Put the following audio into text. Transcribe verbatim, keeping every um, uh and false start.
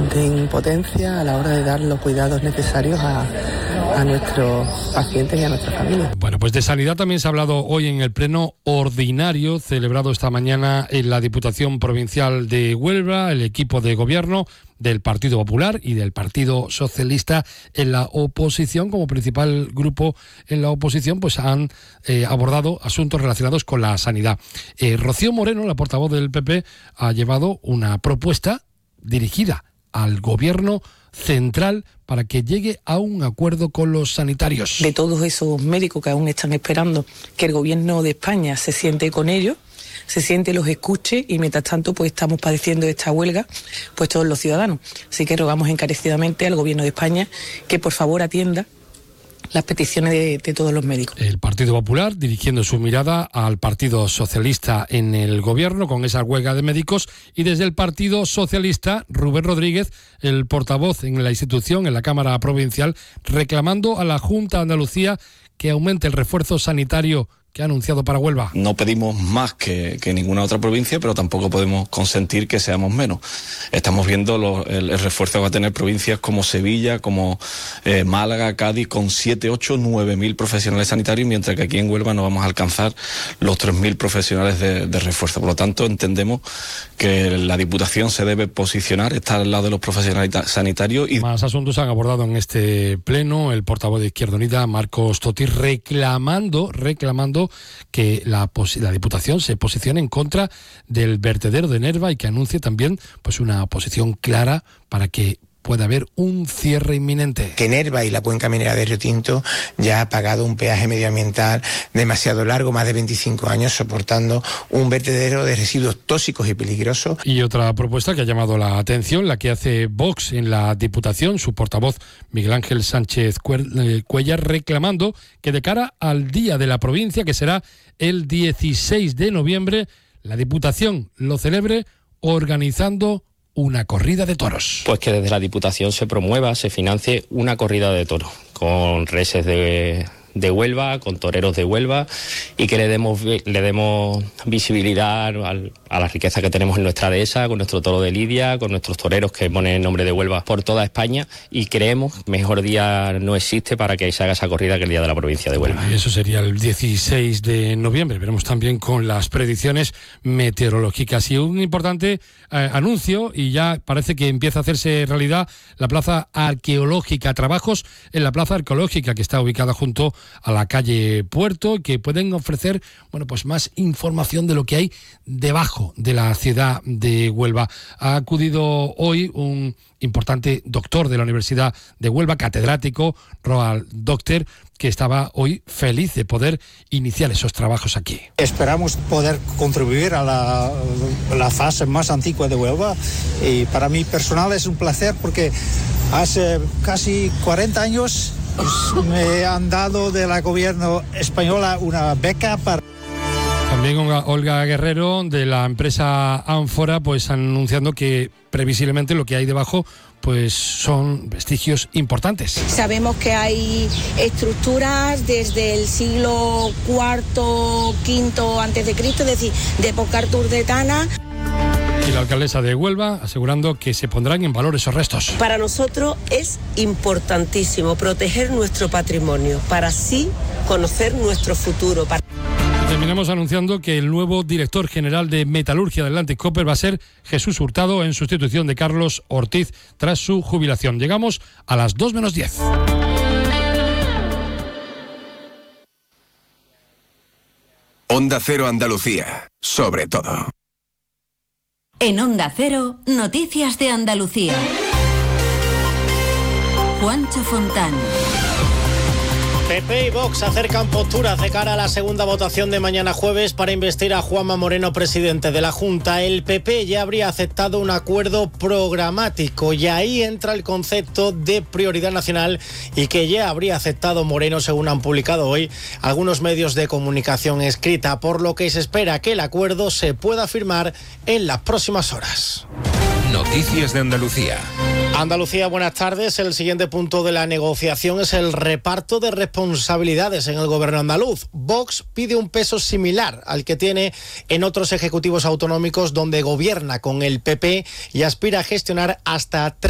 de impotencia a la hora de dar los cuidados necesarios a, a nuestros pacientes y a nuestra familia. Bueno, pues de sanidad también se ha hablado hoy en el pleno ordinario celebrado esta mañana en la Diputación Provincial de Huelva. El equipo de gobierno del Partido Popular y del Partido Socialista en la oposición, como principal grupo en la oposición, pues han eh, abordado asuntos relacionados con la sanidad. Eh, Rocío Moreno, la portavoz del P P, ha llevado una propuesta dirigida al Gobierno central para que llegue a un acuerdo con los sanitarios. De todos esos médicos que aún están esperando que el Gobierno de España se siente con ellos, se siente, los escuche, y mientras tanto pues estamos padeciendo esta huelga pues todos los ciudadanos. Así que rogamos encarecidamente al Gobierno de España que por favor atienda las peticiones de, de todos los médicos. El Partido Popular dirigiendo su mirada al Partido Socialista en el Gobierno con esa huelga de médicos, y desde el Partido Socialista Rubén Rodríguez, el portavoz en la institución, en la Cámara Provincial, reclamando a la Junta de Andalucía que aumente el refuerzo sanitario que ha anunciado para Huelva. No pedimos más que, que ninguna otra provincia, pero tampoco podemos consentir que seamos menos. Estamos viendo lo, el, el refuerzo que va a tener provincias como Sevilla, como eh, Málaga, Cádiz, con siete, ocho, nueve mil profesionales sanitarios, mientras que aquí en Huelva no vamos a alcanzar los tres mil profesionales de, de refuerzo. Por lo tanto, entendemos que la Diputación se debe posicionar, estar al lado de los profesionales sanitarios. Y más asuntos han abordado en este pleno el portavoz de Izquierda Unida, Marcos Toti, reclamando, reclamando que la, la Diputación se posicione en contra del vertedero de Nerva y que anuncie también pues una posición clara para que puede haber un cierre inminente. Que Nerva y la cuenca minera de Río Tinto ya ha pagado un peaje medioambiental demasiado largo, más de veinticinco años, soportando un vertedero de residuos tóxicos y peligrosos. Y otra propuesta que ha llamado la atención, la que hace Vox en la Diputación, su portavoz Miguel Ángel Sánchez Cuellar, reclamando que de cara al Día de la Provincia, que será el dieciséis de noviembre, la Diputación lo celebre organizando una corrida de toros. Pues que desde la Diputación se promueva, se financie una corrida de toros con reses de, de Huelva, con toreros de Huelva, y que le demos le demos visibilidad al, a la riqueza que tenemos en nuestra dehesa, con nuestro toro de Lidia, con nuestros toreros que ponen el nombre de Huelva por toda España, y creemos que mejor día no existe para que se haga esa corrida que el Día de la Provincia de Huelva. Y eso sería el dieciséis de noviembre. Veremos también con las predicciones meteorológicas. Y un importante eh, anuncio, y ya parece que empieza a hacerse realidad, la plaza arqueológica, trabajos en la plaza arqueológica que está ubicada junto a la calle Puerto, que pueden ofrecer bueno pues más información de lo que hay debajo de la ciudad de Huelva. Ha acudido hoy un importante doctor de la Universidad de Huelva, catedrático, Roald Doctor, que estaba hoy feliz de poder iniciar esos trabajos aquí. Esperamos poder contribuir a la, la fase más antigua de Huelva, y para mí personal es un placer porque hace casi cuarenta años pues, me han dado de la gobierno española una beca para... También Olga Guerrero, de la empresa Ánfora, pues anunciando que previsiblemente lo que hay debajo pues son vestigios importantes. Sabemos que hay estructuras desde el siglo cuarto, quinto antes de Cristo, es decir, de época arturdetana. Y la alcaldesa de Huelva asegurando que se pondrán en valor esos restos. Para nosotros es importantísimo proteger nuestro patrimonio para así conocer nuestro futuro. Para... Terminamos anunciando que el nuevo director general de Metalurgia de Atlantic Copper va a ser Jesús Hurtado, en sustitución de Carlos Ortiz tras su jubilación. Llegamos a las dos menos diez. Onda Cero Andalucía, sobre todo. En Onda Cero, Noticias de Andalucía. Juancho Fontán. P P y Vox acercan posturas de cara a la segunda votación de mañana jueves para investir a Juanma Moreno presidente de la Junta. El P P ya habría aceptado un acuerdo programático y ahí entra el concepto de prioridad nacional y que ya habría aceptado Moreno, según han publicado hoy algunos medios de comunicación escrita, por lo que se espera que el acuerdo se pueda firmar en las próximas horas. Noticias de Andalucía. Andalucía, buenas tardes. El siguiente punto de la negociación es el reparto de responsabilidades en el gobierno andaluz. Vox pide un peso similar al que tiene en otros ejecutivos autonómicos donde gobierna con el P P y aspira a gestionar hasta tres